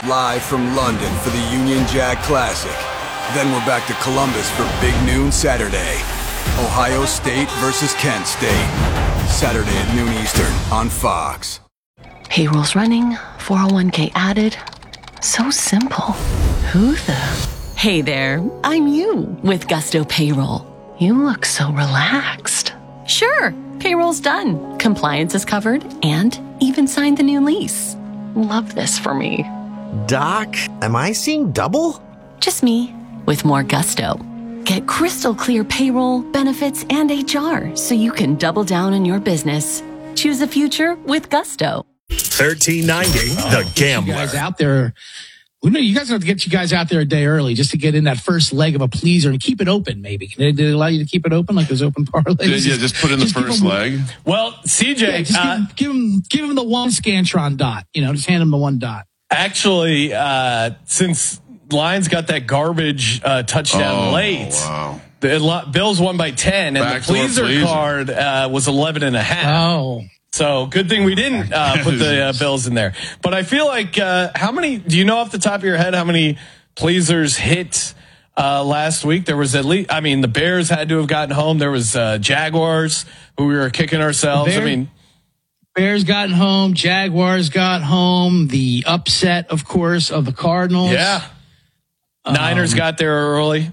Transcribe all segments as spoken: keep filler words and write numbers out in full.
live from London for the Union Jack Classic. Then we're back to Columbus for Big Noon Saturday. Ohio State versus Kent State. Saturday at noon Eastern on Fox. Payroll's running, four oh one k added. So simple. Who the? Hey there, I'm you with Gusto Payroll. You look so relaxed. Sure, payroll's done. Compliance is covered and even signed the new lease. Love this for me. Doc, am I seeing double? Just me with more gusto. Get crystal clear payroll, benefits, and H R so you can double down on your business. Choose a future with Gusto. thirteen ninety, The Gambler. You guys out there. We know you guys have to get you guys out there a day early just to get in that first leg of a pleaser and keep it open, maybe. Can they, do they allow you to keep it open like those open parlays? Yeah, yeah, just put in the first them, leg. Well, C J, yeah, just uh, give, give him give him the one Scantron dot. You know, just hand him the one dot. Actually, uh, since Lions got that garbage uh, touchdown oh, late, wow. the Bills won by ten, and Back the pleaser, pleaser card uh, was eleven and a half. Oh. So good thing we didn't uh, put the uh, Bills in there. But I feel like uh, how many? Do you know off the top of your head how many pleasers hit uh, last week? There was at least. I mean, the Bears had to have gotten home. There was uh, Jaguars who we were kicking ourselves. Bear, I mean, Bears gotten home. Jaguars got home. The upset, of course, of the Cardinals. Yeah. Um, Niners got there early.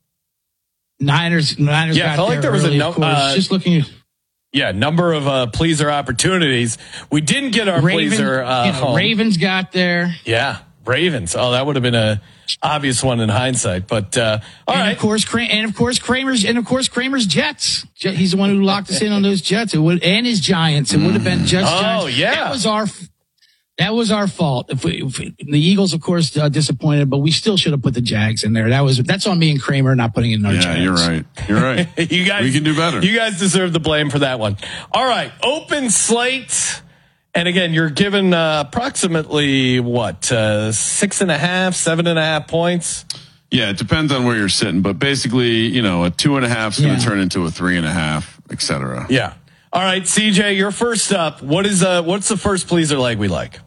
Niners. Niners. Yeah, got I felt there like there was early, a number. Uh, just looking. Yeah, number of uh, pleaser opportunities. We didn't get our Raven, pleaser uh, you know, home. Ravens got there. Yeah, Ravens. Oh, that would have been a obvious one in hindsight. But uh, all and right, of course, and of course, Kramer's and of course Kramer's Jets. He's the one who locked us in on those Jets. It would and his Giants. It would have been Jets. Oh Giants. yeah, that was our. That was our fault. If we, if we, the Eagles, of course, uh, disappointed, but we still should have put the Jags in there. That was that's on me and Kramer not putting in our yeah, Jags. You're right. You're right. you guys, we can do better. You guys deserve the blame for that one. All right, open slate, and again, you're given uh, approximately what uh, six and a half, seven and a half points. Yeah, it depends on where you're sitting, but basically, you know, a two and a half is going to Yeah. turn into a three and a half, et cetera. Yeah. All right, C J, you're first up. What is uh, what's the first pleaser leg we like?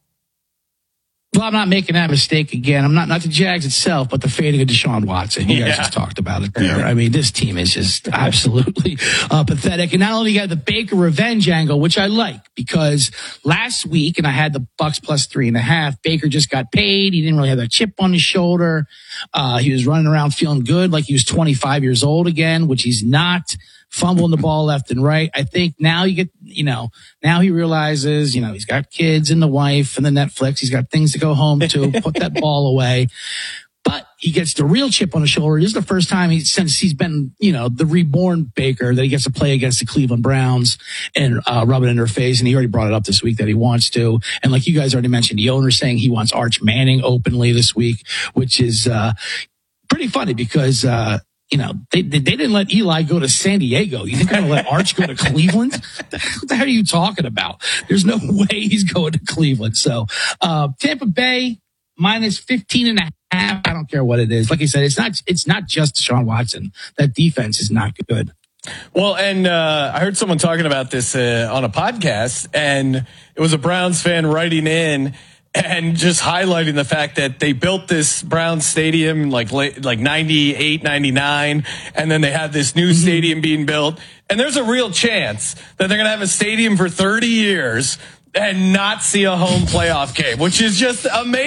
Well, I'm not making that mistake again. I'm not not the Jags itself, but the fading of Deshaun Watson. You guys Yeah. just talked about it there. Yeah. I mean, this team is just absolutely uh, pathetic. And not only got the Baker revenge angle, which I like because last week, and I had the Bucks plus three and a half. Baker just got paid. He didn't really have that chip on his shoulder. Uh, he was running around feeling good, like he was twenty-five years old again, which he's not. Fumbling the ball left and right. I think now you get, you know, now he realizes, you know, he's got kids and the wife and the Netflix. He's got things to go home to. Put that ball away. But he gets the real chip on his shoulder. This is the first time he, since he's been, you know, the reborn Baker that he gets to play against the Cleveland Browns and uh, rub it in their face. And he already brought it up this week that he wants to. And like you guys already mentioned, the owner's saying he wants Arch Manning openly this week, which is uh, pretty funny because, uh, you know, they, they they didn't let Eli go to San Diego. You think they're going to let Arch go to Cleveland? What the hell are you talking about? There's no way he's going to Cleveland. So, uh, Tampa Bay minus fifteen and a half. I don't care what it is. Like I said, it's not, it's not just Deshaun Watson. That defense is not good. Well, and uh, I heard someone talking about this uh, on a podcast, and it was a Browns fan writing in and just highlighting the fact that they built this Browns stadium like late, like ninety-eight, ninety-nine, and then they have this new mm-hmm. stadium being built. And there's a real chance that they're going to have a stadium for thirty years and not see a home playoff game, which is just ama-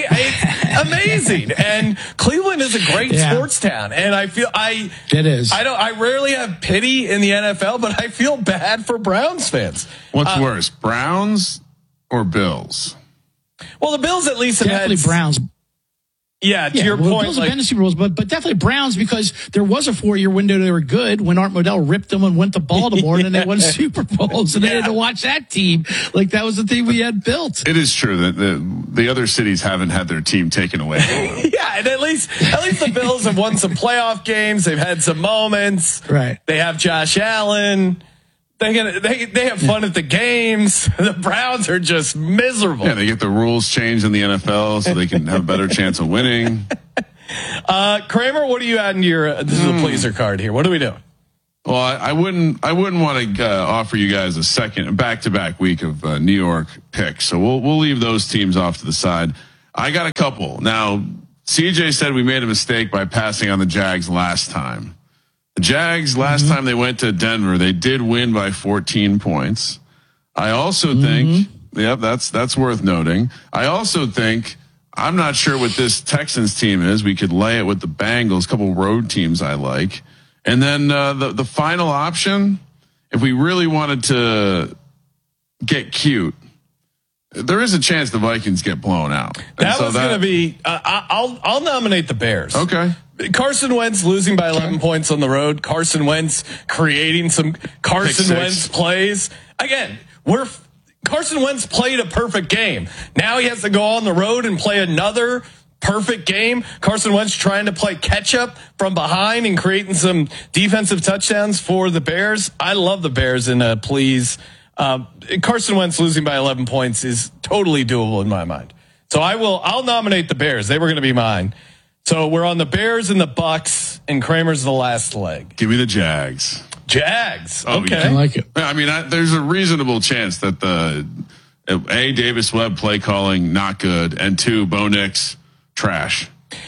amazing. And Cleveland is a great yeah. sports town. And I feel I, it is. I don't, I rarely have pity in the N F L, but I feel bad for Browns fans. What's uh, worse, Browns or Bills? Well, the Bills at least have Definitely had Browns. Yeah, to yeah, your well, point, Bills like, have been to Super Bowls, but but definitely Browns because there was a four year window they were good when Art Modell ripped them and went to Baltimore yeah. and then they won Super Bowls and yeah. they had to watch that team like that was the thing we had built. It is true that the the other cities haven't had their team taken away. yeah, and at least at least the Bills have won some playoff games. They've had some moments. Right. They have Josh Allen. They get, they they have fun at the games. The Browns are just miserable. Yeah, they get the rules changed in the N F L so they can have a better chance of winning. Uh, Kramer, what are you adding to your? Uh, this is a pleaser card here. What are we doing? Well, I, I wouldn't I wouldn't want to uh, offer you guys a second back to back week of uh, New York picks. So we'll we'll leave those teams off to the side. I got a couple. Now, C J said we made a mistake by passing on the Jags last time. The Jags, last mm-hmm. time they went to Denver, they did win by fourteen points. I also mm-hmm. think, yep, that's that's worth noting. I also think, I'm not sure what this Texans team is. We could lay it with the Bengals, a couple road teams I like. And then uh, the, the final option, if we really wanted to get cute, there is a chance the Vikings get blown out. And that so was that, going to be, uh, I'll, I'll nominate the Bears. Okay. Carson Wentz losing by eleven points on the road. Carson Wentz creating some Carson Wentz plays. Again, we're Carson Wentz played a perfect game. Now he has to go on the road and play another perfect game. Carson Wentz trying to play catch up from behind and creating some defensive touchdowns for the Bears. I love the Bears in a please. Um, Carson Wentz losing by eleven points is totally doable in my mind. So I will, I'll nominate the Bears. They were going to be mine. So we're on the Bears and the Bucks, and Kramer's the last leg. Give me the Jags. Jags. Oh, okay. Yeah. I like it. I mean, I, there's a reasonable chance that the A, Davis Webb play calling, not good. And two, Bo Nix, trash.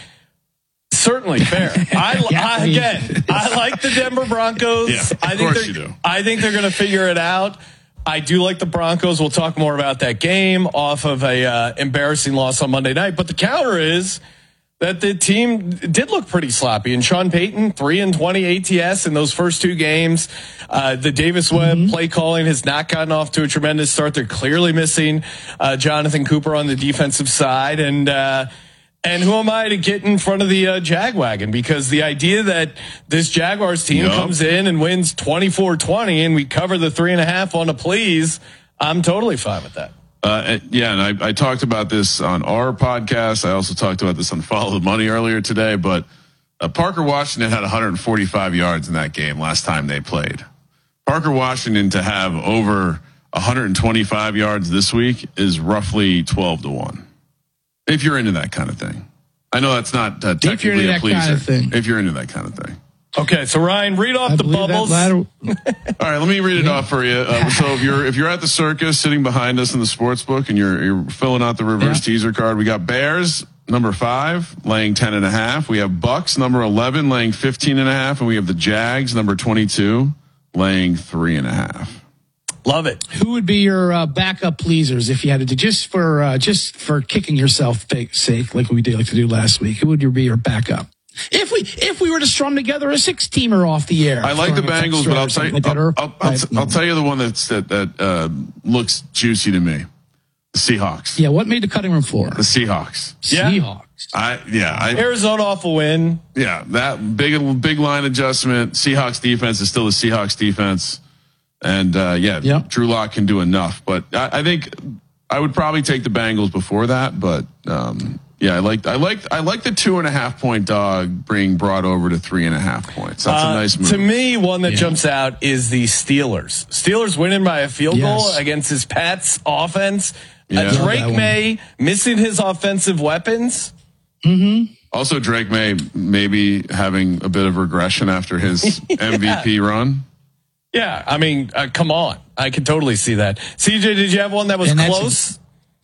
Certainly fair. I, yeah, I again, I like the Denver Broncos. Yeah, of I think course you do. I think they're going to figure it out. I do like the Broncos. We'll talk more about that game off of a uh, embarrassing loss on Monday night. But the counter is that the team did look pretty sloppy. And Sean Payton, three and twenty A T S in those first two games. Uh, the Davis Webb mm-hmm. play calling has not gotten off to a tremendous start. They're clearly missing uh, Jonathan Cooper on the defensive side. And, uh, and who am I to get in front of the uh, Jagwagon? Because the idea that this Jaguars team yep. comes in and wins twenty-four twenty and we cover the three and a half on a please, I'm totally fine with that. Uh, yeah, and I, I talked about this on our podcast. I also talked about this on Follow the Money earlier today. But uh, Parker Washington had one hundred forty-five yards in that game last time they played. Parker Washington to have over one hundred twenty-five yards this week is roughly twelve to one. If you're into that kind of thing, I know that's not uh, technically a pleaser. Kind of thing. If you're into that kind of thing. Okay, so Ryan, read off I the bubbles. All right, let me read it yeah. off for you. Uh, so if you're if you're at the circus, sitting behind us in the sports book, and you're you're filling out the reverse yeah. teaser card, we got Bears number five laying ten and a half. We have Bucks number eleven laying fifteen and a half, and we have the Jags number twenty-two laying three and a half. Love it. Who would be your uh, backup pleasers if you had to do just for uh, just for kicking yourself sake, like we did like to do last week? Who would be your backup? If we if we were to strum together a six teamer off the air, I like the Bengals, but I'll tell you, like I'll, I'll, I'll, I'll tell you the one that's that that uh, looks juicy to me. The Seahawks. Yeah, what made the cutting room floor? The Seahawks. Yeah. Seahawks. I yeah. I, Arizona off a win. Yeah, that big big line adjustment. Seahawks defense is still the Seahawks defense, and uh, yeah, yep. Drew Lock can do enough. But I, I think I would probably take the Bengals before that, but. Um, Yeah, I like I like I like the two and a half point dog being brought over to three and a half points. That's uh, a nice move. To me, one that yeah. jumps out is the Steelers. Steelers winning by a field yes. goal against his Pats offense. Yeah. Uh, Drake May missing his offensive weapons. Mm-hmm. Also, Drake May maybe having a bit of regression after his yeah. M V P run. Yeah, I mean, uh, come on, I can totally see that. C J, did you have one that was close?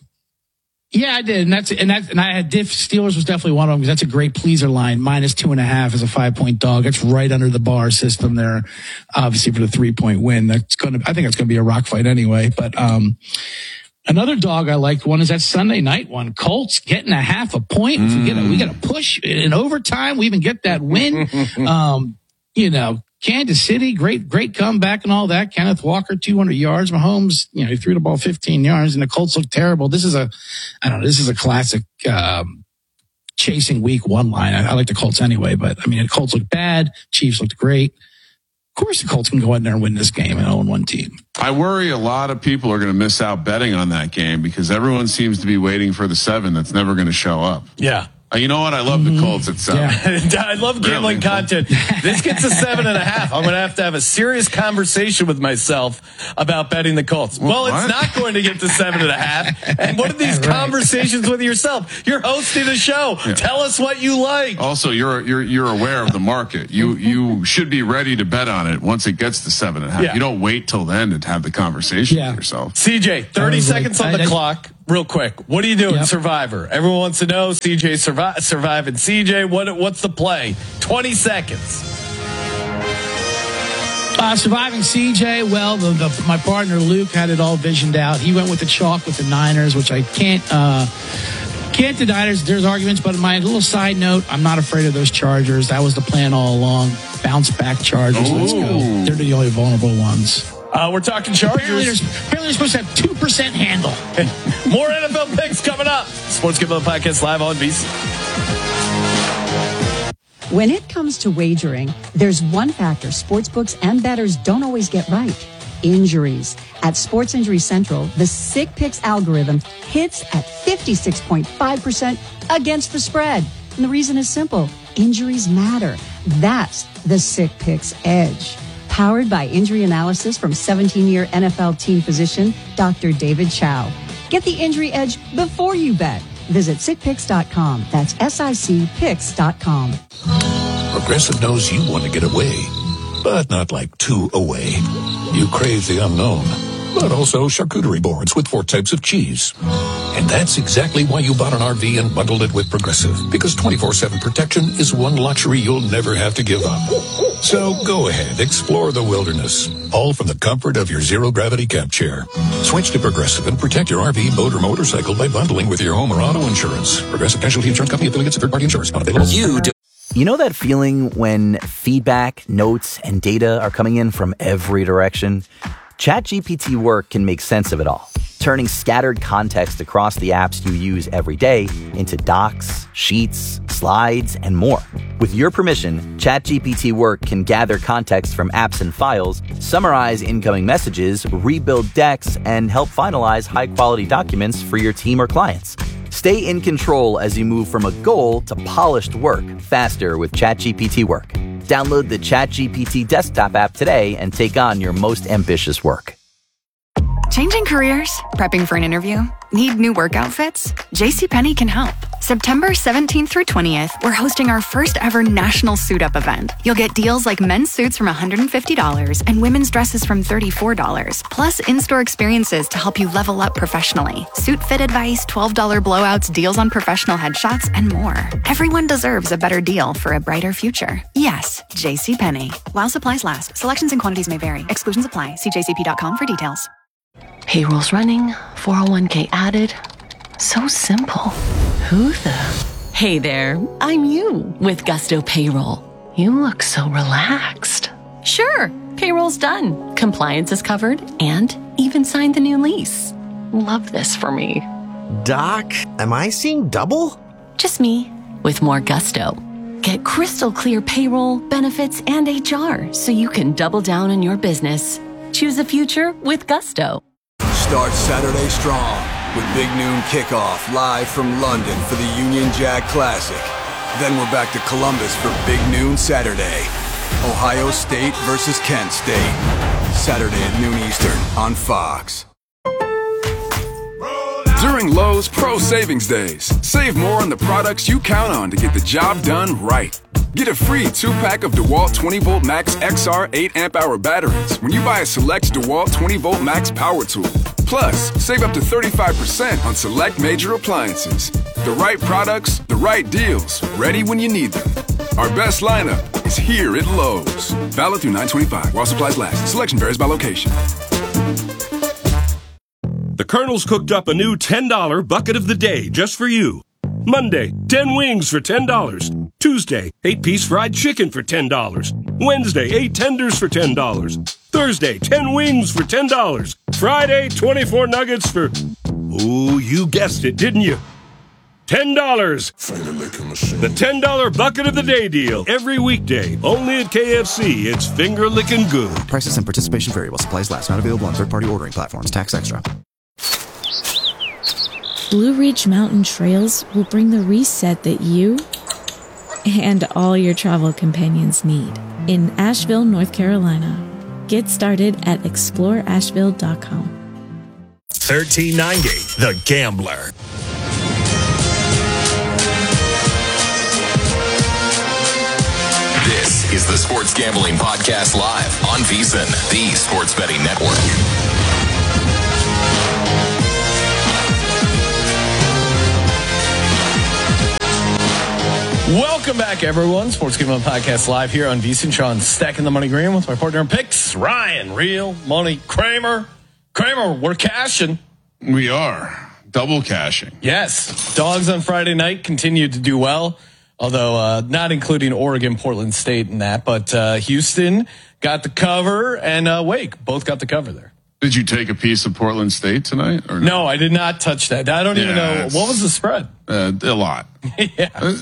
Yeah, I did, and that's and that and I had Diff Steelers was definitely one of them because that's a great pleaser line. Minus two and a half is a five point dog. It's right under the bar system there, obviously for the three point win. That's gonna, I think that's gonna be a rock fight anyway. But um, another dog I liked one is that Sunday night one. Colts getting a half a point. Mm. We get a, we get a push in overtime. We even get that win. um, you know. Kansas City, great, great comeback and all that. Kenneth Walker, two hundred yards. Mahomes, you know, he threw the ball fifteen yards and the Colts look terrible. This is a, I don't know, this is a classic, um, chasing week one line. I, I like the Colts anyway, but I mean, the Colts look bad. Chiefs looked great. Of course the Colts can go in there and win this game and own one team. I worry a lot of people are going to miss out betting on that game because everyone seems to be waiting for the seven that's never going to show up. Yeah. Uh, you know what? I love the Colts at seven. Yeah. I love gambling really? content. This gets a seven and a half. I'm going to have to have a serious conversation with myself about betting the Colts. Well, well it's not going to get to seven and a half. And what are these right. conversations with yourself? You're hosting a show. Yeah. Tell us what you like. Also, you're you're you're aware of the market. You you should be ready to bet on it once it gets to seven and a half. Yeah. You don't wait till then to have the conversation yeah. with yourself. C J, thirty seconds like, on the I, clock. real quick. What are you doing, Yep. Survivor? Everyone wants to know. C J survive, surviving C J. What what's the play? Twenty seconds. Uh, surviving C J, well, the, the, my partner Luke had it all visioned out. He went with the chalk with the Niners, which I can't uh, can't deny. There's, there's arguments, but my little side note, I'm not afraid of those Chargers. That was the plan all along. Bounce back Chargers. Ooh. Let's go. They're the only vulnerable ones. Uh, we're talking Chargers. Apparently they're, apparently they're supposed to have two percent handle. More N F L picks coming up. Sports Gambling Podcast live on V C. When it comes to wagering, there's one factor sportsbooks and bettors don't always get right. Injuries. At Sports Injury Central, the Sick Picks algorithm hits at fifty-six point five percent against the spread. And the reason is simple. Injuries matter. That's the Sick Picks edge. Powered by injury analysis from seventeen-year N F L team physician, Doctor David Chow. Get the injury edge before you bet. Visit sick picks dot com. That's S I C picks dot com. Progressive knows you want to get away, but not like too away. You crave the unknown, but also charcuterie boards with four types of cheese. And that's exactly why you bought an R V and bundled it with Progressive, because twenty-four seven protection is one luxury you'll never have to give up. So go ahead, explore the wilderness, all from the comfort of your zero-gravity camp chair. Switch to Progressive and protect your R V, boat, or motorcycle by bundling with your home or auto insurance. Progressive Casualty Insurance Company, affiliates, and third-party insurance. Not available. You do. You know that feeling when feedback, notes, and data are coming in from every direction? ChatGPT Work can make sense of it all, turning scattered context across the apps you use every day into docs, sheets, slides, and more. With your permission, ChatGPT Work can gather context from apps and files, summarize incoming messages, rebuild decks, and help finalize high-quality documents for your team or clients. Stay in control as you move from a goal to polished work faster with ChatGPT Work. Download the ChatGPT desktop app today and take on your most ambitious work. Changing careers? Prepping for an interview? Need new work outfits? JCPenney can help. September seventeenth through twentieth, we're hosting our first ever national suit up event. You'll get deals like men's suits from one hundred fifty dollars and women's dresses from thirty-four dollars, plus in-store experiences to help you level up professionally. Suit fit advice, twelve dollars blowouts, deals on professional headshots, and more. Everyone deserves a better deal for a brighter future. Yes, JCPenney. While supplies last, selections and quantities may vary. Exclusions apply. See j c p dot com for details. Payroll's running, four oh one k added. So simple. Who the? Hey there, I'm you with Gusto Payroll. You look so relaxed. Sure, payroll's done. Compliance is covered and even signed the new lease. Love this for me. Doc, am I seeing double? Just me with more gusto. Get crystal clear payroll, benefits, and H R so you can double down on your business. Choose a future with Gusto. Start Saturday strong with Big Noon Kickoff live from London for the Union Jack Classic. Then we're back to Columbus for Big Noon Saturday. Ohio State versus Kent State. Saturday at noon Eastern on Fox. During Lowe's Pro Savings Days, save more on the products you count on to get the job done right. Get a free two-pack of DeWalt twenty volt Max X R eight amp hour batteries when you buy a select DeWalt twenty volt Max power tool. Plus, save up to thirty-five percent on select major appliances. The right products, the right deals, ready when you need them. Our best lineup is here at Lowe's. Valid through nine twenty-five while supplies last. Selection varies by location. The Colonel's cooked up a new ten dollar bucket of the day just for you. Monday, ten wings for ten dollars. Tuesday, eight piece fried chicken for ten dollars. Wednesday, eight tenders for ten dollars. Thursday, ten wings for ten dollars. Friday, twenty-four nuggets for... Ooh, you guessed it, didn't you? ten dollars. The ten dollar bucket of the day deal. Every weekday, only at K F C. It's finger licking good. Prices and participation vary while supplies last. Not available on third-party ordering platforms. Tax extra. Blue Ridge Mountain Trails will bring the reset that you and all your travel companions need in Asheville, North Carolina. Get started at explore asheville dot com. thirteen ninety, The Gambler. This is the Sports Gambling Podcast live on VSiN, the sports betting network. Welcome back, everyone. Sports Gambling Podcast live here on VSiN. Sean stacking the money green with my partner in picks, Ryan Real Money Kramer. Kramer, we're cashing. We are double cashing. Yes, dogs on Friday night continued to do well, although uh, not including Oregon, Portland State, and that. But uh, Houston got the cover, and uh, Wake both got the cover there. Did you take a piece of Portland State tonight? Or no? no, I did not touch that. I don't yeah, even know what was the spread. Uh, a lot. yeah. Uh,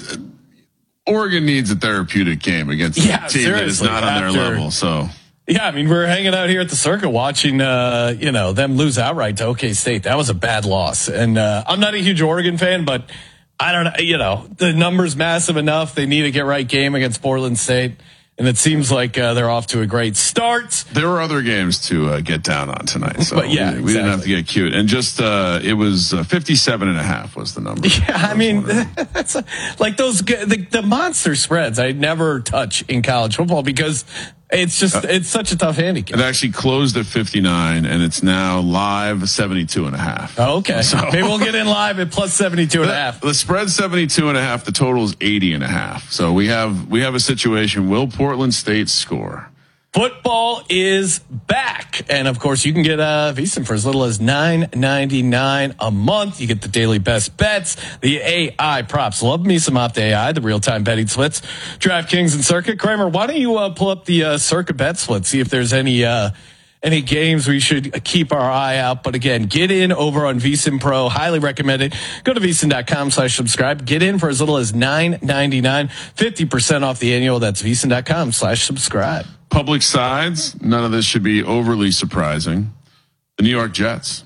Oregon needs a therapeutic game against yeah, a team that is not on after, their level. So yeah, I mean, we're hanging out here at the circuit watching, uh, you know, them lose outright to OK State. That was a bad loss. And uh, I'm not a huge Oregon fan, but I don't know, you know, the number's massive enough. They need to get right game against Portland State. And it seems like uh, they're off to a great start. There were other games to uh, get down on tonight. So but yeah, we, we exactly. didn't have to get cute. And just, uh, it was uh, fifty-seven and a half was the number. Yeah, I, I mean, that's a, like those, the, the monster spreads I never touch in college football because it's just, uh, it's such a tough handicap. It actually closed at fifty-nine and it's now live seventy-two and a half. Oh, okay. So maybe we'll get in live at plus seventy-two and a half. The spread's seventy-two and a half. The total is eighty and a half. So we have, we have a situation. Will Portland State score? Football is back. And of course you can get uh VSiN for as little as nine ninety-nine a month. You get the daily best bets, the A I props. Love me some Opt A I, the real-time betting splits, DraftKings and Circuit. Kramer, why don't you uh, pull up the uh, Circuit bet split, see if there's any uh any games we should keep our eye out. But again, get in over on VSiN Pro. Highly recommend it. Go to VSiN.com slash subscribe. Get in for as little as nine ninety-nine, fifty percent off the annual. That's VSiN.com slash subscribe. Public sides, none of this should be overly surprising. The New York Jets,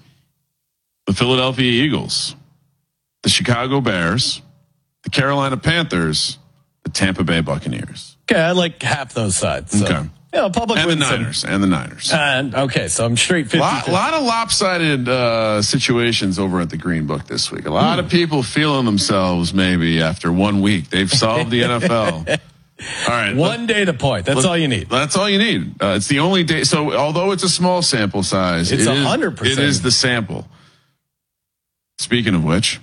the Philadelphia Eagles, the Chicago Bears, the Carolina Panthers, the Tampa Bay Buccaneers. Okay, I like half those sides. So. Okay. Yeah, public and the wins Niners some. and the Niners. And okay, so I'm straight fifty. A lot, lot of lopsided uh, situations over at the Green Book this week. A lot mm. of people feeling themselves maybe after one week. They've solved the N F L. All right. One let, data point. That's let, all you need. That's all you need. Uh, it's the only day. So although it's a small sample size, it's a hundred percent. It is the sample. Speaking of which,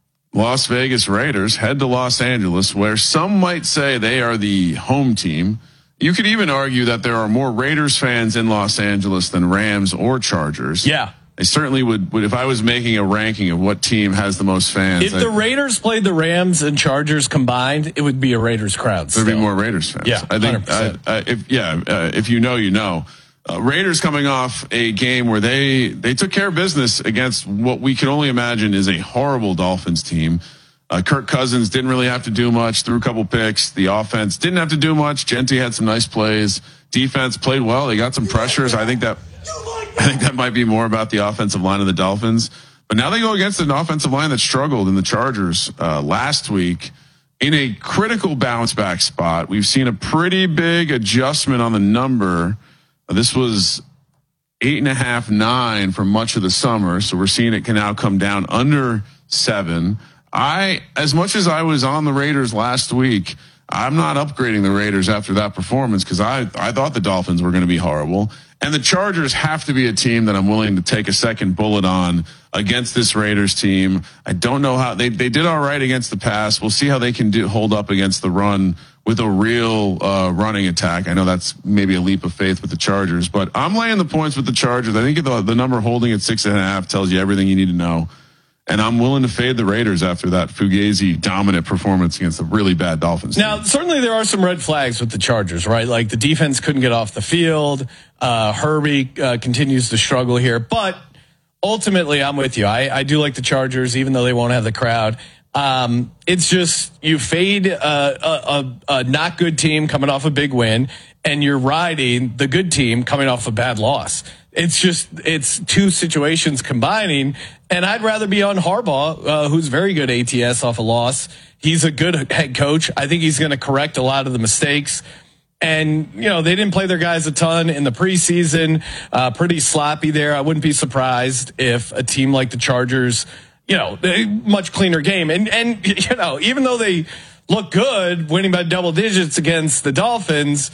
Las Vegas Raiders head to Los Angeles, where some might say they are the home team. You could even argue that there are more Raiders fans in Los Angeles than Rams or Chargers. Yeah. I certainly would, would, if I was making a ranking of what team has the most fans. If the I'd, Raiders played the Rams and Chargers combined, it would be a Raiders crowd. There'd be more Raiders fans. Yeah, I think. I, I, if yeah, uh, if you know, you know. Uh, Raiders coming off a game where they they took care of business against what we can only imagine is a horrible Dolphins team. Uh, Kirk Cousins didn't really have to do much, threw a couple picks. The offense didn't have to do much. Gentry had some nice plays. Defense played well. They got some pressures. I think that. I think that might be more about the offensive line of the Dolphins. But now they go against an offensive line that struggled in the Chargers uh, last week in a critical bounce back spot. We've seen a pretty big adjustment on the number. Uh, this was eight and a half, nine for much of the summer. So we're seeing it can now come down under seven. I, as much as I was on the Raiders last week, I'm not upgrading the Raiders after that performance because I, I thought the Dolphins were going to be horrible. And the Chargers have to be a team that I'm willing to take a second bullet on against this Raiders team. I don't know how they, they did all right against the pass. We'll see how they can do, hold up against the run with a real uh, running attack. I know that's maybe a leap of faith with the Chargers, but I'm laying the points with the Chargers. I think the, the number holding at six and a half tells you everything you need to know. And I'm willing to fade the Raiders after that Fugazi dominant performance against a really bad Dolphins now, team. Certainly there are some red flags with the Chargers, right? Like the defense couldn't get off the field. Uh, Herbie uh, continues to struggle here. But ultimately, I'm with you. I, I do like the Chargers, even though they won't have the crowd. Um, it's just you fade a, a, a not good team coming off a big win, and you're riding the good team coming off a bad loss. It's just, it's two situations combining, and I'd rather be on Harbaugh, uh, who's very good A T S off a loss. He's a good head coach. I think he's going to correct a lot of the mistakes. And, you know, they didn't play their guys a ton in the preseason, uh, pretty sloppy there. I wouldn't be surprised if a team like the Chargers, you know, a much cleaner game. And, and, you know, even though they look good winning by double digits against the Dolphins,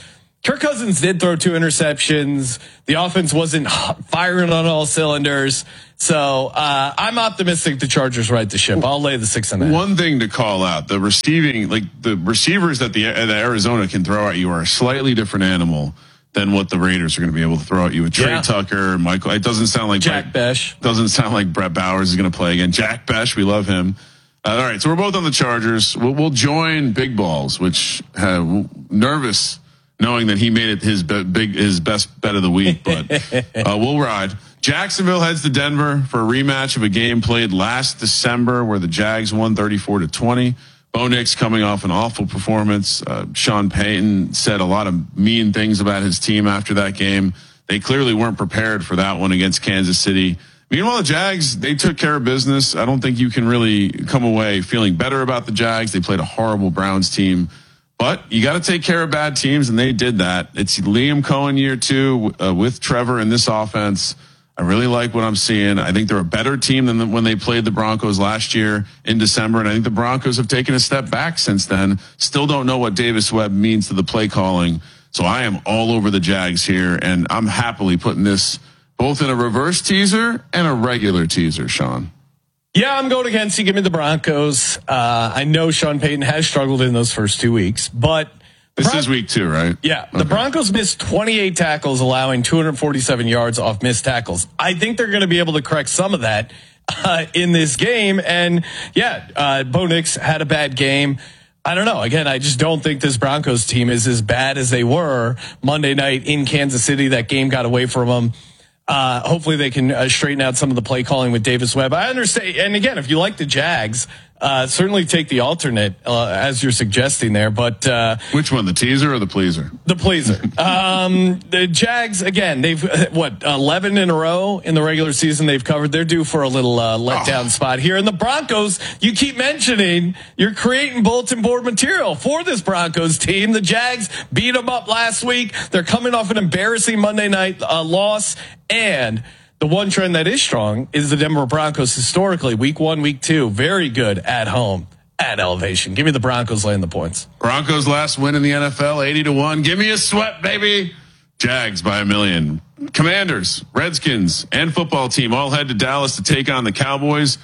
Kirk Cousins did throw two interceptions. The offense wasn't firing on all cylinders. So uh, I'm optimistic the Chargers right the ship. I'll lay the six and a half. One thing to call out, the receiving, like the receivers that the, that Arizona can throw at you are a slightly different animal than what the Raiders are going to be able to throw at you with Trey Yeah. Tucker, Michael. It doesn't sound like Jack Brett, Besh. Doesn't sound like Brett Bowers is going to play again. Jack Besh, we love him. Uh, all right, so we're both on the Chargers. We'll, we'll join Big Balls, which uh, nervous knowing that he made it his be- big his best bet of the week, but uh, we'll ride. Jacksonville heads to Denver for a rematch of a game played last December where the Jags won thirty-four to twenty. Bo Nix coming off an awful performance. Uh, Sean Payton said a lot of mean things about his team after that game. They clearly weren't prepared for that one against Kansas City. Meanwhile, the Jags, they took care of business. I don't think you can really come away feeling better about the Jags. They played a horrible Browns team. But you got to take care of bad teams, and they did that. It's Liam Cohen year two uh, with Trevor in this offense. I really like what I'm seeing. I think they're a better team than the, when they played the Broncos last year in December, and I think the Broncos have taken a step back since then. Still don't know what Davis Webb means to the play calling. So I am all over the Jags here, and I'm happily putting this both in a reverse teaser and a regular teaser, Sean. Yeah, I'm going against you. Give me the Broncos. Uh, I know Sean Payton has struggled in those first two weeks, but this Bron- is week two, right? Yeah. The okay. Broncos missed twenty-eight tackles, allowing two hundred forty-seven yards off missed tackles. I think they're going to be able to correct some of that uh, in this game. And yeah, uh, Bo Nix had a bad game. I don't know. Again, I just don't think this Broncos team is as bad as they were Monday night in Kansas City. That game got away from them. Uh, hopefully they can uh, straighten out some of the play calling with Davis Webb. I understand. And again, if you like the Jags, uh, certainly take the alternate, uh, as you're suggesting there. But, uh, which one, the teaser or the pleaser? The pleaser. um, the Jags, again, they've, what, eleven in a row in the regular season they've covered. They're due for a little, uh, letdown oh. spot here. And the Broncos, you keep mentioning, you're creating bulletin board material for this Broncos team. The Jags beat them up last week. They're coming off an embarrassing Monday night uh, loss. And the one trend that is strong is the Denver Broncos historically, week one, week two, very good at home, at elevation. Give me the Broncos laying the points. Broncos last win in the N F L, eighty to one. Give me a sweat, baby. Jags by a million. Commanders, Redskins, and football team all head to Dallas to take on the Cowboys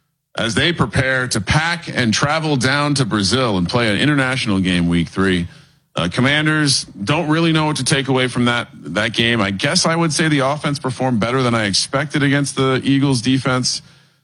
as they prepare to pack and travel down to Brazil and play an international game week three. Uh, Commanders don't really know what to take away from that that game. I guess I would say the offense performed better than I expected against the Eagles defense.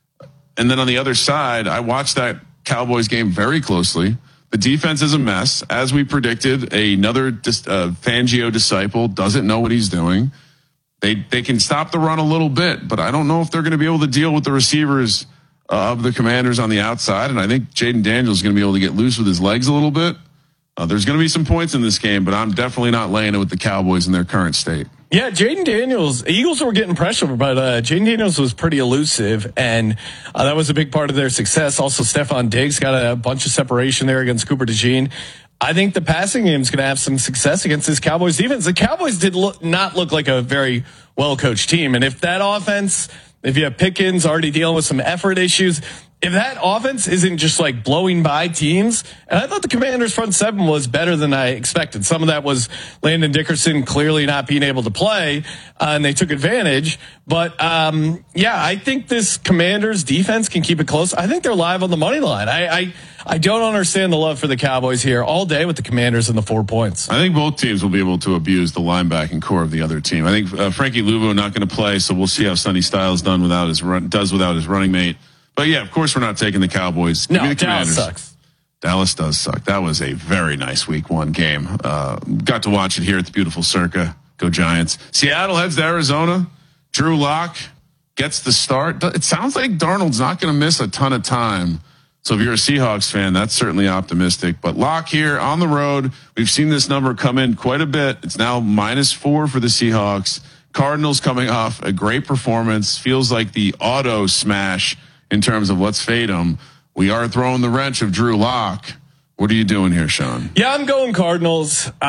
And then on the other side, I watched that Cowboys game very closely. The defense is a mess. As we predicted, another dis- uh, Fangio disciple doesn't know what he's doing. They they can stop the run a little bit, but I don't know if they're going to be able to deal with the receivers uh, of the Commanders on the outside. And I think Jaden Daniels is going to be able to get loose with his legs a little bit. Uh, there's going to be some points in this game, but I'm definitely not laying it with the Cowboys in their current state. Yeah, Jaden Daniels, Eagles were getting pressure, but uh, Jaden Daniels was pretty elusive, and uh, that was a big part of their success. Also, Stephon Diggs got a bunch of separation there against Cooper DeJean. I think the passing game is going to have some success against this Cowboys defense. The Cowboys did look, not look like a very well-coached team, and if that offense, if you have Pickens already dealing with some effort issues, if that offense isn't just like blowing by teams, and I thought the Commanders front seven was better than I expected. Some of that was Landon Dickerson clearly not being able to play, uh, and they took advantage. But um, yeah, I think this Commanders defense can keep it close. I think they're live on the money line. I, I I don't understand the love for the Cowboys here all day with the Commanders and the four points. I think both teams will be able to abuse the linebacking core of the other team. I think uh, Frankie Luvu not going to play, so we'll see how Sonny Styles done without his run, does without his running mate. But yeah, of course we're not taking the Cowboys. No, the Dallas sucks. Dallas does suck. That was a very nice week one game. Uh, got to watch it here at the beautiful Circa. Go Giants. Seattle heads to Arizona. Drew Lock gets the start. It sounds like Darnold's not going to miss a ton of time. So if you're a Seahawks fan, that's certainly optimistic. But Lock here on the road. We've seen this number come in quite a bit. It's now minus four for the Seahawks. Cardinals coming off a great performance. Feels like the auto smash in terms of let's fade them. We are throwing the wrench of Drew Lock. What are you doing here, Sean? Yeah, I'm going Cardinals. Uh,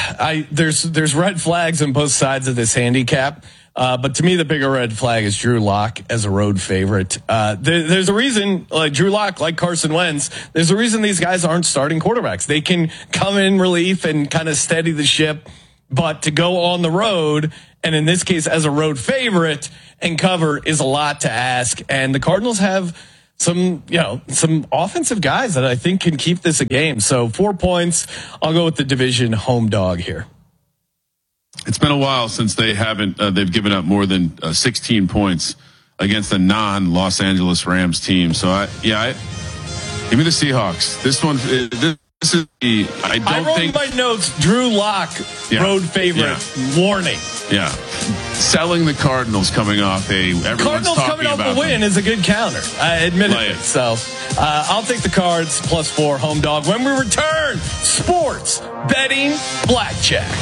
I there's there's red flags on both sides of this handicap. Uh, but to me, the bigger red flag is Drew Lock as a road favorite. Uh, there, there's a reason, like Drew Lock, like Carson Wentz, there's a reason these guys aren't starting quarterbacks. They can come in relief and kind of steady the ship. but to go on the road, and in this case as a road favorite, and cover is a lot to ask. And the Cardinals have some, you know, some offensive guys that I think can keep this a game. So four points. I'll go with the division home dog here. It's been a while since they haven't, uh, they've given up more than uh, sixteen points against a non-Los Angeles Rams team. So I, yeah, I, give me the Seahawks. This one, this is the, I don't I wrote think. in my notes, Drew Lock, yeah, road favorite, yeah. warning. Yeah. Selling the Cardinals coming off a, everyone's Cardinals talking coming off about the win them. is a good counter, uh, admittedly. So uh, I'll take the Cards plus four home dog. When we return, sports, betting, blackjack.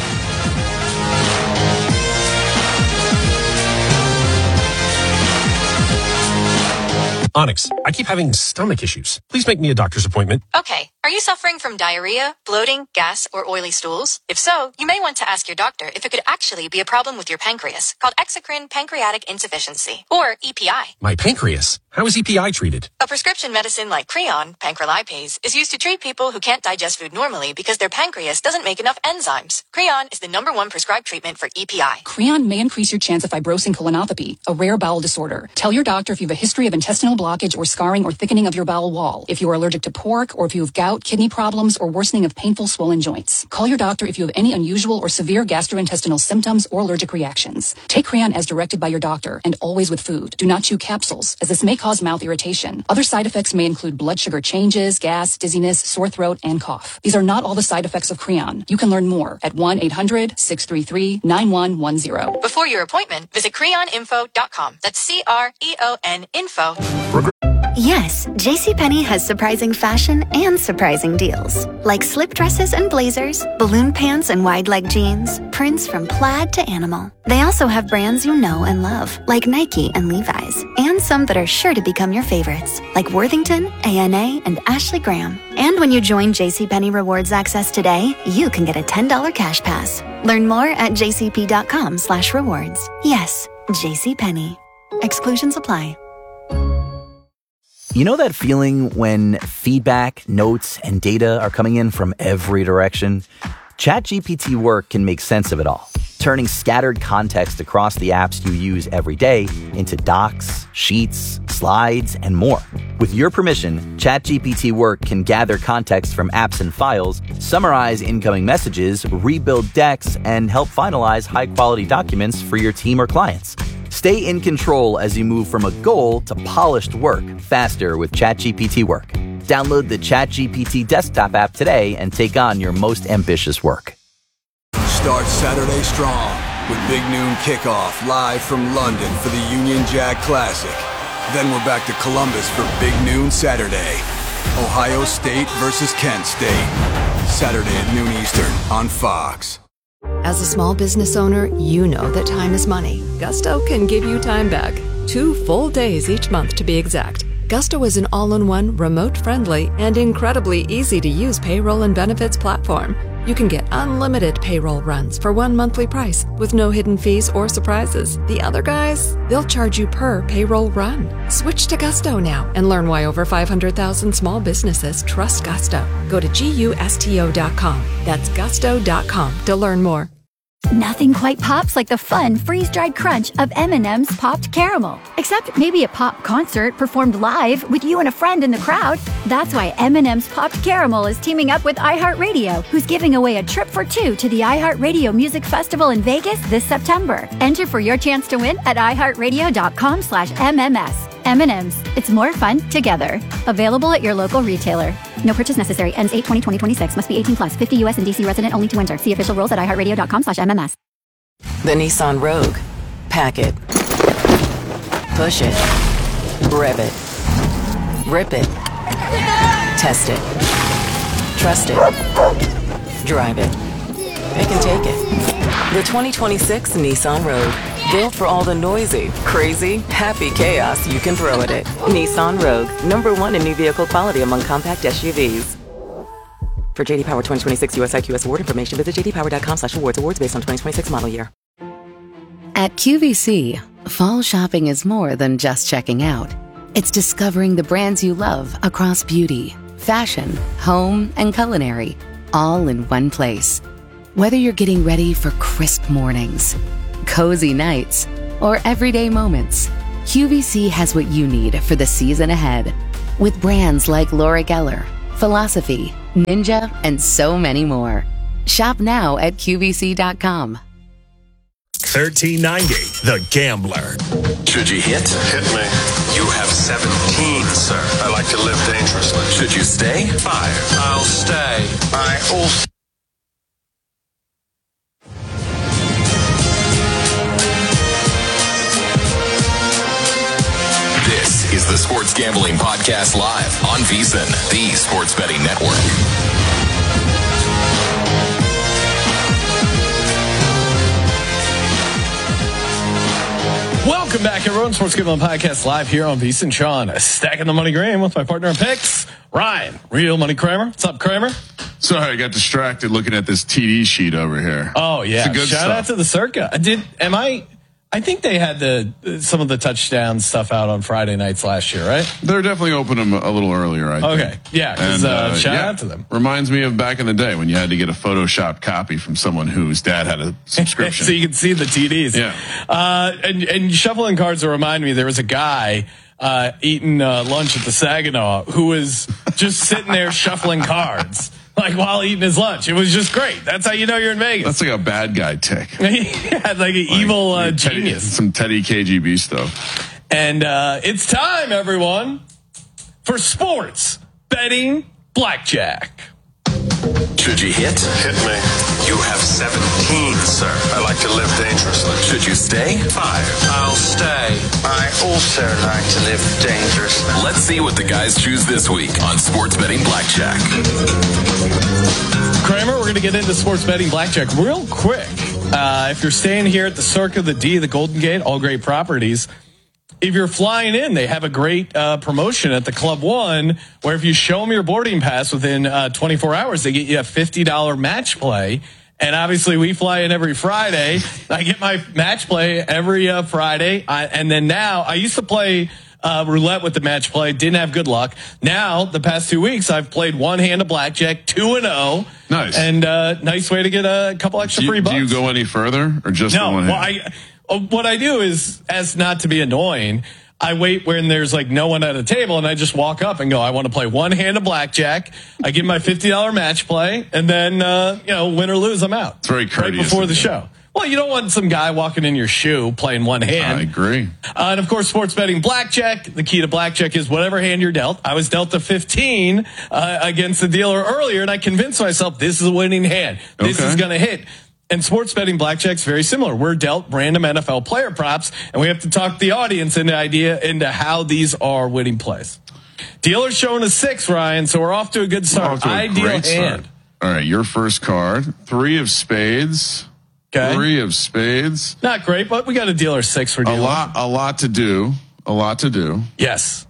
Onyx, I keep having stomach issues. Please make me a doctor's appointment. Okay. Are you suffering from diarrhea, bloating, gas, or oily stools? If so, you may want to ask your doctor if it could actually be a problem with your pancreas, called exocrine pancreatic insufficiency, or E P I. My pancreas? How is E P I treated? A prescription medicine like Creon, pancrelipase, is used to treat people who can't digest food normally because their pancreas doesn't make enough enzymes. Creon is the number one prescribed treatment for E P I. Creon may increase your chance of fibrosing colonopathy, a rare bowel disorder. Tell your doctor if you have a history of intestinal blockage or scarring or thickening of your bowel wall, if you are allergic to pork, or if you have gout, kidney problems, or worsening of painful swollen joints. Call your doctor if you have any unusual or severe gastrointestinal symptoms or allergic reactions. Take Creon as directed by your doctor and always with food. Do not chew capsules, as this may cause mouth irritation. Other side effects may include blood sugar changes, gas, dizziness, sore throat, and cough. These are not all the side effects of Creon. You can learn more at one eight hundred six three three nine one one zero. Before your appointment, visit creon info dot com. That's C R E O N info. Yes, JCPenney has surprising fashion and surprising deals. Like slip dresses and blazers, balloon pants and wide leg jeans, prints from plaid to animal. They also have brands you know and love, like Nike and Levi's, and some that are sure to become your favorites, like Worthington, A N A, and Ashley Graham. And when you join JCPenney Rewards Access today, you can get a ten dollars cash pass. Learn more at jcp.com slash rewards. Yes, JCPenney. Exclusions apply. You know that feeling when feedback, notes, and data are coming in from every direction? ChatGPT Work can make sense of it all, turning scattered context across the apps you use every day into docs, sheets, slides, and more. With your permission, ChatGPT Work can gather context from apps and files, summarize incoming messages, rebuild decks, and help finalize high-quality documents for your team or clients. Stay in control as you move from a goal to polished work faster with ChatGPT Work. Download the ChatGPT desktop app today and take on your most ambitious work. Start Saturday strong with Big Noon Kickoff live from London for the Union Jack Classic. Then we're back to Columbus for Big Noon Saturday. Ohio State versus Kent State. Saturday at noon Eastern on Fox. As a small business owner, you know that time is money. Gusto can give you time back. Two full days each month to be exact. Gusto is an all-in-one, remote-friendly, and incredibly easy-to-use payroll and benefits platform. You can get unlimited payroll runs for one monthly price with no hidden fees or surprises. The other guys, they'll charge you per payroll run. Switch to Gusto now and learn why over five hundred thousand small businesses trust Gusto. Go to gusto dot com. That's gusto dot com to learn more. Nothing quite pops like the fun freeze-dried crunch of M and M's Popped Caramel. Except maybe a pop concert performed live with you and a friend in the crowd. That's why M and M's Popped Caramel is teaming up with iHeartRadio, who's giving away a trip for two to the iHeartRadio Music Festival in Vegas this September. Enter for your chance to win at iHeartRadio dot com slash M M S. M and M's. It's more fun together. Available at your local retailer. No purchase necessary. Ends eight twenty twenty twenty-six. Must be eighteen plus. fifty U S and D C resident only to enter. See official rules at iHeartRadio dot com slash M M S. The Nissan Rogue. Pack it. Push it. Rev it. Rip it. Test it. Trust it. Drive it. Pick and take it. The twenty twenty-six Nissan Rogue. Built for all the noisy, crazy, happy chaos you can throw at it. Nissan Rogue. Number one in new vehicle quality among compact S U Vs. For J D Power twenty twenty-six U S I Q S award information, visit j d power dot com slash awards. Awards based on twenty twenty-six model year. At Q V C, fall shopping is more than just checking out. It's discovering the brands you love across beauty, fashion, home, and culinary, all in one place. Whether you're getting ready for crisp mornings, cozy nights, or everyday moments, Q V C has what you need for the season ahead. With brands like Laura Geller, Philosophy, Ninja, and so many more. Shop now at Q V C dot com. thirteen ninety, The Gambler. Should you hit? Hit me. You have seventeen, sir. I like to live dangerously. Should you stay? Fire. I'll stay. I also. This is the Sports Gambling Podcast Live on VSiN, the Sports Betting Network. Welcome back, everyone. Sports Gambling Podcast Live here on VSiN. Sean, stacking the money green with my partner in picks, Ryan, Real Money Kramer. What's up, Kramer? Sorry, I got distracted looking at this T D sheet over here. Oh yeah, it's a good shout stuff. out to the Circa. Did am I? I think they had the some of the touchdown stuff out on Friday nights last year, right? They're definitely opening them a little earlier, I think. Okay, yeah, because uh, uh, shout yeah, out to them. Reminds me of back in the day when you had to get a Photoshopped copy from someone whose dad had a subscription. So you can see the T Ds. Yeah. Uh, and, and shuffling cards will remind me, there was a guy uh, eating uh, lunch at the Saginaw who was just sitting there shuffling cards. Like while eating his lunch. It was just great. That's how you know you're in Vegas. That's like a bad guy tick. He had like an like, evil uh, Teddy, genius. Some Teddy K G B stuff. And uh, it's time, everyone, for sports betting blackjack. Should you hit? Hit me. You have seventeen, sir. I like to live dangerously. Should you stay? Fire. I'll stay. I also like to live dangerously. Let's see what the guys choose this week on Sports Betting Blackjack. Kramer, we're going to get into sports betting blackjack real quick. Uh, if you're staying here at the Circa, the D, the Golden Gate, all great properties. If you're flying in, they have a great uh, promotion at the Club One, where if you show them your boarding pass within uh, twenty-four hours, they get you a fifty dollars match play. And obviously, we fly in every Friday. I get my match play every uh, Friday. I, and then now, I used to play uh, roulette with the match play. Didn't have good luck. Now, the past two weeks, I've played one hand of blackjack, two and oh. Nice. And uh, nice way to get a couple extra do, free bucks. Do you go any further or just no, the one well, hand? I, what I do is, as not to be annoying, I wait when there's like no one at a table and I just walk up and go, I want to play one hand of blackjack. I give my fifty dollars match play and then, uh, you know, win or lose, I'm out. It's very courteous. Right before the show. Well, you don't want some guy walking in your shoe playing one hand. I agree. Uh, and of course, sports betting blackjack. The key to blackjack is whatever hand you're dealt. I was dealt a fifteen uh, against the dealer earlier and I convinced myself this is a winning hand. This Okay. is going to hit. And sports betting blackjack's very similar. We're dealt random N F L player props, and we have to talk the audience into idea into how these are winning plays. Dealer's showing a six, Ryan, so we're off to a good start. A Ideal great hand. start. All right, your first card, three of spades. Okay. Three of spades. Not great, but we got a dealer six for A dealer. lot, a lot to do. A lot to do. Yes.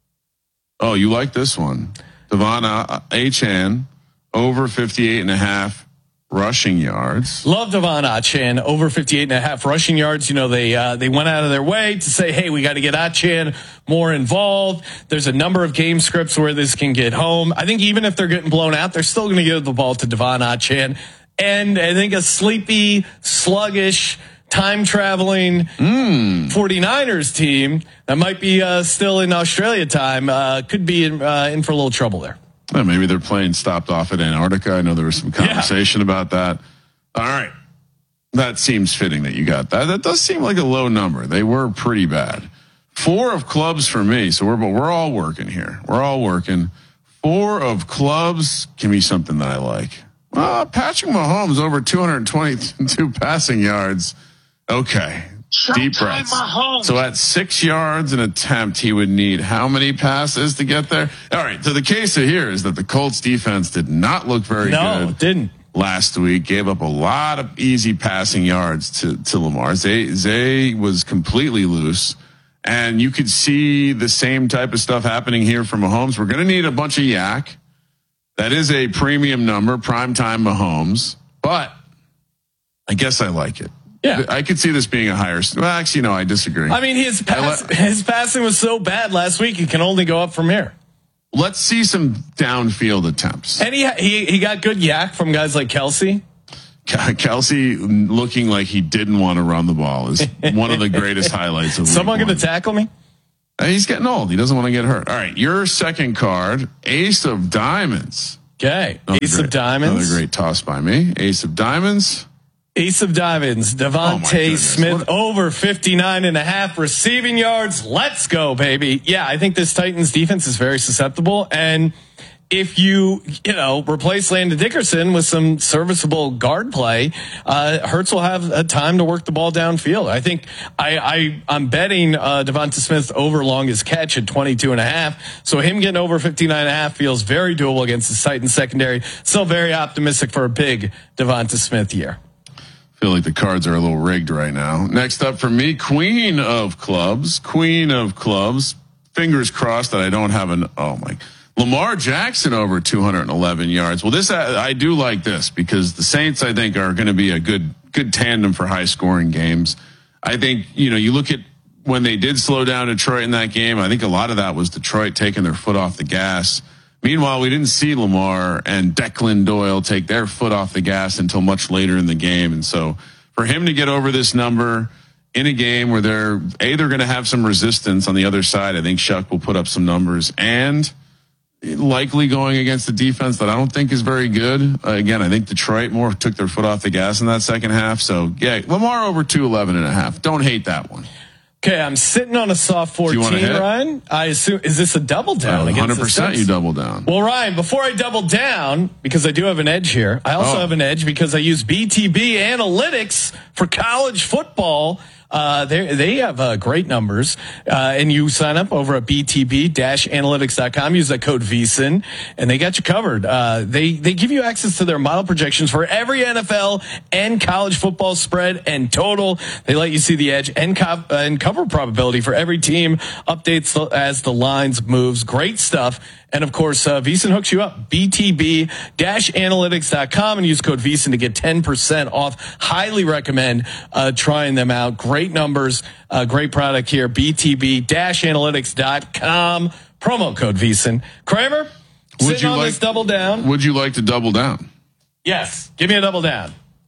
Oh, you like this one. Devon Achane, over fifty-eight and a half rushing yards. Love Devon Achane, over fifty-eight and a half rushing yards. You know, they uh, they went out of their way to say, hey, we got to get Achane more involved. There's a number of game scripts where this can get home. I think even if they're getting blown out, they're still going to give the ball to Devon Achane. And I think a sleepy, sluggish, time-traveling mm. 49ers team that might be uh, still in Australia time uh, could be in, uh, in for a little trouble there. Well, maybe their plane stopped off at Antarctica. I know there was some conversation yeah. about that. All right. That seems fitting that you got that. That does seem like a low number. They were pretty bad. Four of clubs for me. So we're, but we're all working here. We're all working. Four of clubs. Give me something that I like. Uh, Patrick Mahomes over two hundred twenty-two passing yards. Okay. Showtime Deep breaths. Mahomes. So at six yards an attempt, he would need how many passes to get there? All right. So the case here is that the Colts defense did not look very no, good. No, it didn't. Last week, gave up a lot of easy passing yards to, to Lamar. Zay, Zay was completely loose. And you could see the same type of stuff happening here for Mahomes. We're going to need a bunch of yak. That is a premium number, primetime Mahomes, but I guess I like it. Yeah. I could see this being a higher. Well, actually, no, I disagree. I mean, his pass, let, his passing was so bad last week, it can only go up from here. Let's see some downfield attempts. And he he he got good yak from guys like Kelsey. Kelsey looking like he didn't want to run the ball is one of the greatest highlights of Someone going to tackle me? He's getting old. He doesn't want to get hurt. All right. Your second card, Ace of Diamonds. Okay. Another Ace great, of Diamonds. Another great toss by me. Ace of Diamonds. Ace of Diamonds. Devontae oh Smith what? over fifty-nine and a half receiving yards. Let's go, baby. Yeah, I think this Titans defense is very susceptible. And if you, you know, replace Landon Dickerson with some serviceable guard play, uh, Hurts will have a time to work the ball downfield. I think I, I, I'm betting, uh, Devonta Smith over longest catch at twenty-two and a half. So him getting over fifty-nine and a half feels very doable against the Titans secondary. Still very optimistic for a big Devonta Smith year. Feel like the cards are a little rigged right now. Next up for me, Queen of Clubs, Queen of Clubs. Fingers crossed that I don't have an, oh my Lamar Jackson over two hundred eleven yards. Well, this, I, I do like this because the Saints, I think, are going to be a good, good tandem for high scoring games. I think, you know, you look at when they did slow down Detroit in that game, I think a lot of that was Detroit taking their foot off the gas. Meanwhile, we didn't see Lamar and Declan Doyle take their foot off the gas until much later in the game. And so for him to get over this number in a game where they're, A, they're going to have some resistance on the other side, I think Shuck will put up some numbers, and likely going against the defense that I don't think is very good. Uh, again, I think Detroit more took their foot off the gas in that second half. So yeah, Lamar over two eleven and a half. Don't hate that one. Okay, I'm sitting on a soft fourteen, Ryan. I assume, is this a double down? Uh, one hundred percent you double down. Well, Ryan, before I double down, because I do have an edge here, I also oh. have an edge because I use B T B Analytics for college football. Uh, they, they have, uh, great numbers. Uh, and you sign up over at b t b dash analytics dot com, use that code VEASAN, and they got you covered. Uh, they, they give you access to their model projections for every N F L and college football spread and total. They let you see the edge and, co- uh, and cover probability for every team, updates as the lines moves. Great stuff. And of course, uh, VEASAN hooks you up. b t b dash analytics dot com and use code VEASAN to get ten percent off. Highly recommend, uh, trying them out. Great numbers, uh, great product here. b t b dash analytics dot com. Promo code VEASAN. Kramer, would sitting you on like, this double down. Would you like to double down? Yes. Give me a double down.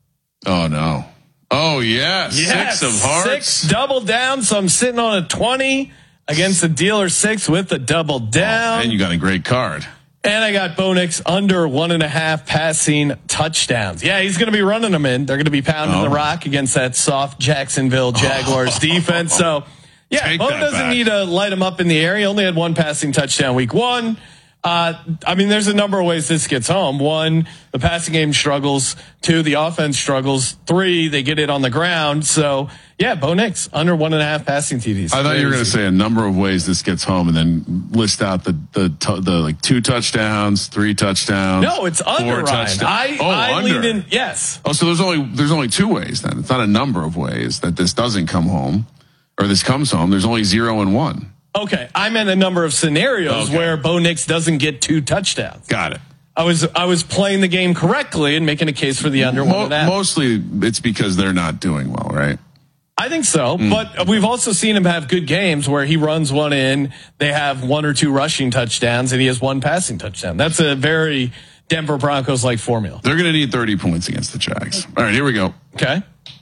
Oh no. Oh yes. yes. Six of hearts. Six double down. So I'm sitting on a twenty. Against the dealer six with the double down. Oh, and you got a great card. And I got Bo Nix under one and a half passing touchdowns. Yeah, he's going to be running them in. They're going to be pounding oh. the rock against that soft Jacksonville Jaguars defense. So, yeah, Take Bo doesn't back. need to light him up in the air. He only had one passing touchdown week one. Uh, I mean, there's a number of ways this gets home. One, the passing game struggles. Two, the offense struggles. Three, they get it on the ground. So, yeah, Bo Nix under one and a half passing T Ds. I thought you were going to say a number of ways this gets home, and then list out the the the, the like two touchdowns, three touchdowns. No, it's under. Ryan. I oh, I under. leaned in. Yes. Oh, so there's only there's only two ways then. It's not a number of ways that this doesn't come home, or this comes home. There's only zero and one. Okay, I meant a number of scenarios okay. where Bo Nix doesn't get two touchdowns. Got it. I was I was playing the game correctly and making a case for the under Mo- one and a half. Mostly, it's because they're not doing well, right? I think so, mm. but we've also seen him have good games where he runs one in, they have one or two rushing touchdowns, and he has one passing touchdown. That's a very Denver Broncos-like formula. They're going to need thirty points against the Jags. All right, here we go. Okay.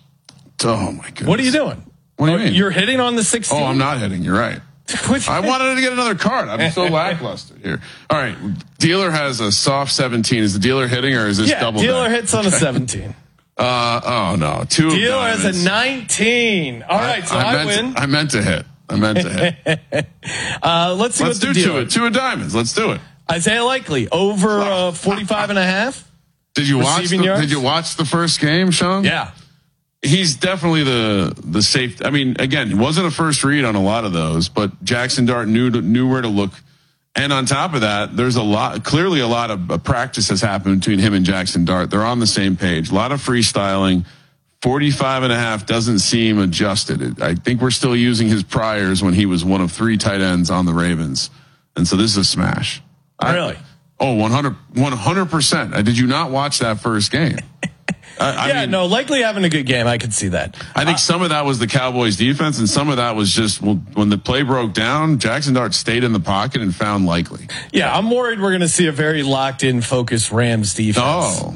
Oh my goodness. What are you doing? What do you mean? You're hitting on the sixteen. Oh, I'm not hitting. You're right. I wanted to get another card. I'm so lackluster here. All right. Dealer has a soft seventeen. Is the dealer hitting or is this yeah, double? Dealer down? hits on a seventeen. Uh, oh no. Two Dealer has a nineteen. All right. So I, I, I win. To, I meant to hit. I meant to hit. uh, let's see let's what do the dealer. two, of, two of diamonds. Let's do it. Isaiah Likely over uh, forty-five and a half. Did you watch the, Did you watch the first game, Sean? Yeah. He's definitely the the safe. I mean, again, it wasn't a first read on a lot of those, but Jackson Dart knew to, knew where to look. And on top of that, there's a lot, clearly a lot of uh, practice has happened between him and Jackson Dart. They're on the same page. A lot of freestyling. forty-five and a half doesn't seem adjusted. I think we're still using his priors when he was one of three tight ends on the Ravens. And so this is a smash. Really? I, oh, one hundred, one hundred percent. Did you not watch that first game? I, yeah, I mean, no, Likely having a good game. I could see that. I think uh, some of that was the Cowboys defense and some of that was just well, when the play broke down, Jackson Dart stayed in the pocket and found Likely. Yeah, I'm worried we're going to see a very locked in, focused Rams defense. Oh,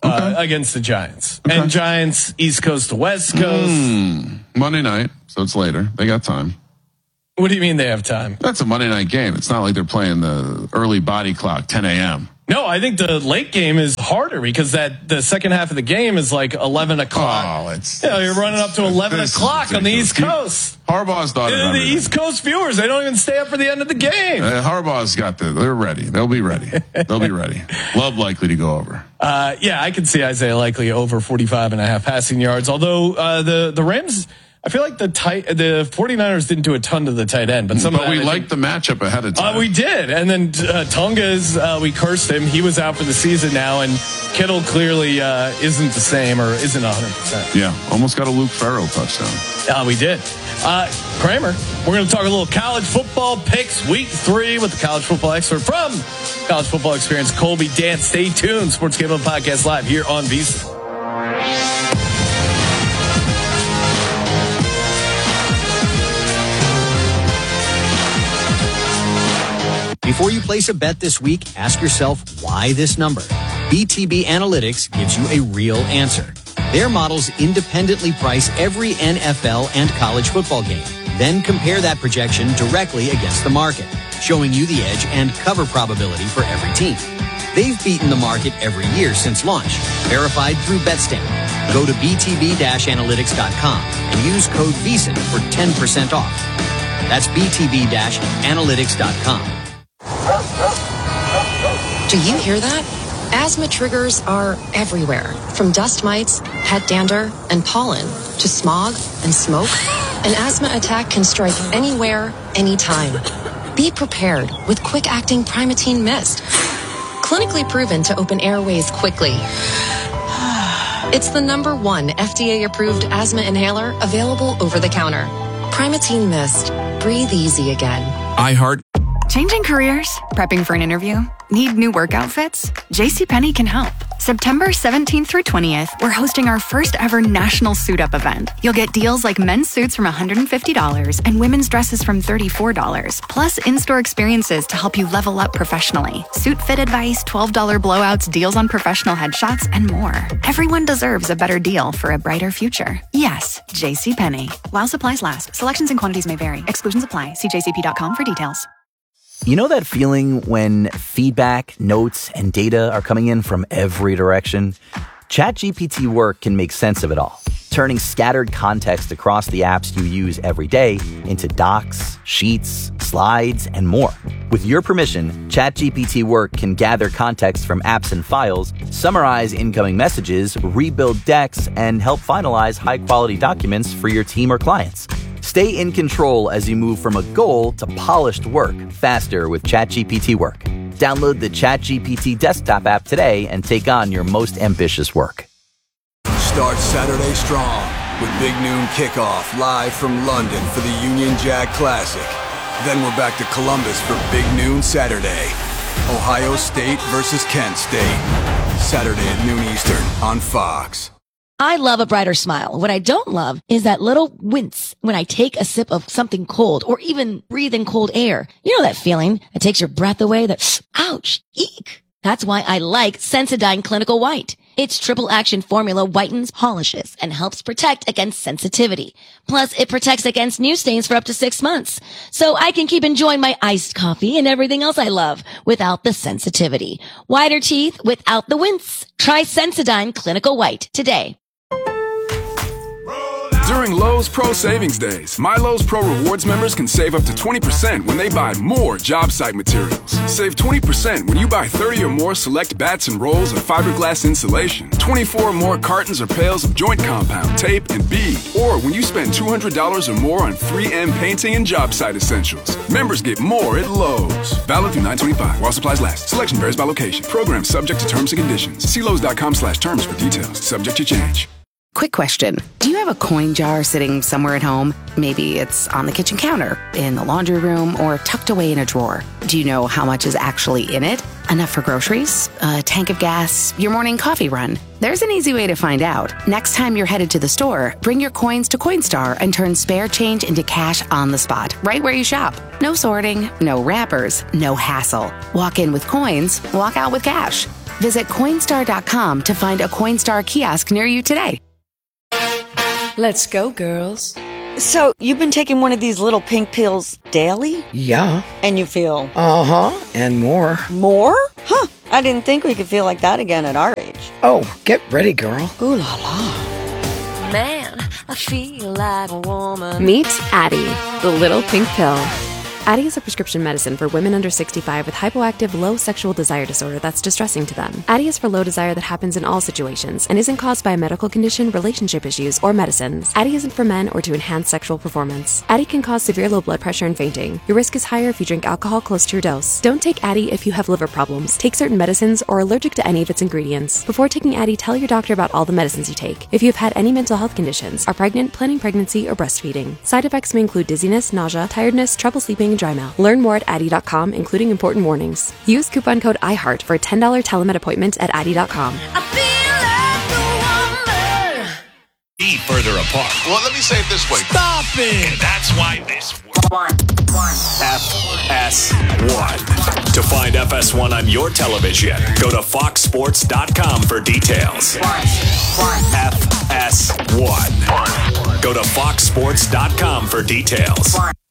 uh, against the Giants. Okay. And Giants, East Coast to West Coast. Mm, Monday night, so it's later. They got time. What do you mean they have time? That's a Monday night game. It's not like they're playing the early body clock, ten a.m. No, I think the late game is harder because that the second half of the game is like eleven o'clock. Oh, it's you know, you're running up to eleven o'clock on the East Coast. Harbaugh's thought the, the East Coast viewers, they don't even stay up for the end of the game. Uh, Harbaugh's got the. They're ready. They'll be ready. They'll be ready. Love likely to go over. Uh, yeah, I can see Isaiah Likely over forty-five and a half passing yards. Although uh, the the Rams. I feel like the tight, the 49ers didn't do a ton to the tight end, but some but of that, we I liked think, the matchup ahead of time. Uh, we did. And then uh, Tunga's, uh, we cursed him. He was out for the season now, and Kittle clearly uh, isn't the same or isn't one hundred percent. Yeah, almost got a Luke Farrell touchdown. Uh, we did. Uh, Kramer, we're going to talk a little college football picks week three with the college football expert from College Football Experience, Colby Dant. Stay tuned. Sports Gambling Podcast live here on VSiN. Before you place a bet this week, ask yourself why this number. B T B Analytics gives you a real answer. Their models independently price every N F L and college football game, then compare that projection directly against the market, showing you the edge and cover probability for every team. They've beaten the market every year since launch, verified through BetStamp. Go to b t b dash analytics dot com and use code VSiN for ten percent off. That's b t b dash analytics dot com. Do you hear that? Asthma triggers are everywhere, from dust mites, pet dander, and pollen, to smog and smoke. An asthma attack can strike anywhere, anytime. Be prepared with quick-acting Primatene Mist. Clinically proven to open airways quickly. It's the number one F D A-approved asthma inhaler available over the counter. Primatene Mist. Breathe easy again. iHeart. Changing careers? Prepping for an interview? Need new work outfits? JCPenney can help. September seventeenth through twentieth, we're hosting our first ever national suit up event. You'll get deals like men's suits from one hundred fifty dollars and women's dresses from thirty-four dollars, plus in-store experiences to help you level up professionally. Suit fit advice, twelve dollars blowouts, deals on professional headshots, and more. Everyone deserves a better deal for a brighter future. Yes, JCPenney. While supplies last, selections and quantities may vary. Exclusions apply. See j c p dot com for details. You know that feeling when feedback, notes, and data are coming in from every direction? ChatGPT Work can make sense of it all, turning scattered context across the apps you use every day into docs, sheets, slides, and more. With your permission, ChatGPT Work can gather context from apps and files, summarize incoming messages, rebuild decks, and help finalize high-quality documents for your team or clients. Stay in control as you move from a goal to polished work faster with ChatGPT Work. Download the ChatGPT desktop app today and take on your most ambitious work. Start Saturday strong with Big Noon Kickoff live from London for the Union Jack Classic. Then we're back to Columbus for Big Noon Saturday. Ohio State versus Kent State. Saturday at noon Eastern on Fox. I love a brighter smile. What I don't love is that little wince when I take a sip of something cold or even breathe in cold air. You know that feeling that takes your breath away, that ouch, eek. That's why I like Sensodyne Clinical White. Its triple action formula whitens, polishes, and helps protect against sensitivity. Plus, it protects against new stains for up to six months. So I can keep enjoying my iced coffee and everything else I love without the sensitivity. Whiter teeth without the wince. Try Sensodyne Clinical White today. During Lowe's Pro Savings Days, My Lowe's Pro Rewards members can save up to twenty percent when they buy more job site materials. Save twenty percent when you buy thirty or more select bats and rolls of fiberglass insulation, twenty-four or more cartons or pails of joint compound, tape, and bead, or when you spend two hundred dollars or more on three M painting and job site essentials. Members get more at Lowe's. Valid through nine twenty-five while supplies last. Selection varies by location. Program subject to terms and conditions. See Lowe's.com slash terms for details. Subject to change. Quick question. Do you have a coin jar sitting somewhere at home? Maybe it's on the kitchen counter, in the laundry room, or tucked away in a drawer. Do you know how much is actually in it? Enough for groceries? A tank of gas? Your morning coffee run? There's an easy way to find out. Next time you're headed to the store, bring your coins to Coinstar and turn spare change into cash on the spot, right where you shop. No sorting, no wrappers, no hassle. Walk in with coins, walk out with cash. Visit Coinstar dot com to find a Coinstar kiosk near you today. Let's go, girls. So, you've been taking one of these little pink pills daily? Yeah. And you feel? Uh-huh, and more. More? Huh. I didn't think we could feel like that again at our age. Oh, get ready, girl. Ooh la la. Man, I feel like a woman. Meet Addyi, the little pink pill. Addyi is a prescription medicine for women under sixty-five with hypoactive low sexual desire disorder that's distressing to them. Addyi is for low desire that happens in all situations and isn't caused by a medical condition, relationship issues, or medicines. Addyi isn't for men or to enhance sexual performance. Addyi can cause severe low blood pressure and fainting. Your risk is higher if you drink alcohol close to your dose. Don't take Addyi if you have liver problems, take certain medicines, or are allergic to any of its ingredients. Before taking Addyi, tell your doctor about all the medicines you take. If you have had any mental health conditions, are pregnant, planning pregnancy, or breastfeeding. Side effects may include dizziness, nausea, tiredness, trouble sleeping, and dry mouth. Learn more at Addyi dot com, including important warnings. Use coupon code iHeart for a ten dollars telemed appointment at Addyi dot com. Be further apart. Well, let me say it this way. Stop it! And that's why this one. F S one. To find F S one on your television, go to fox sports dot com for details. F S one. Go to fox sports dot com for details.